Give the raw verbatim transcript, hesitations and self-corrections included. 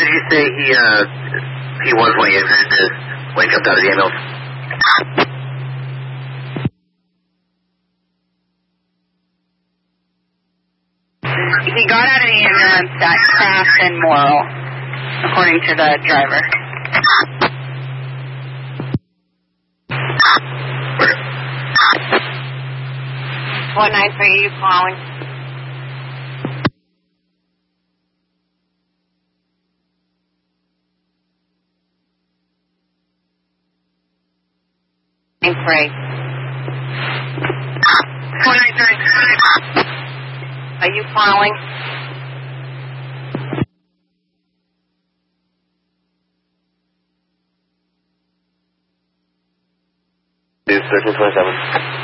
did you say he, uh, he was when he had to wake up out of the ambulance? He got out of the ambulance at Craft and Morrill, according to the driver. What nine three are you calling? Nine three. One nine three. Are you calling? Thirteen twenty-seven.